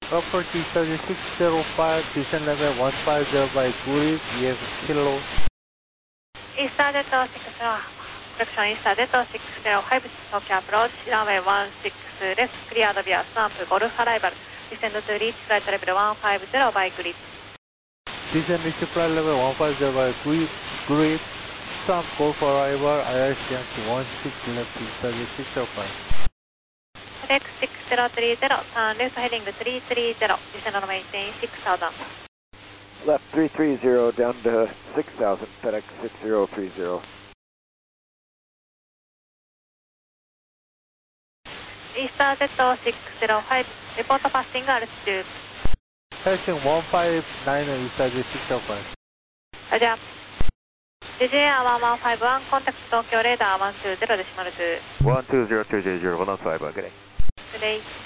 Airport Eastern 605, descent level 150 by Guri, EF Kilo. Eastern Jet 60, correction, Eastern Jet 605, Tokyo approach, runway 16 left, cleared via Stamp, Golf arrival, descend to reach flight level 150 by Guri. Descend reach flight level 150 by Guri, Stamp, Golf arrival, IRC Yankee 16 left, Eastern Jet 605. FedEx 6030, turn left heading 330, descend on maintain 6000. Left 330 down to 6000, FedEx 6030. Eastern Jet 605, report passing altitude. Passing 159 Eastern Jet 605. Roger. DJR 1151, contact Tokyo radar 120.2. 120.2, hold on 5, okay. Today.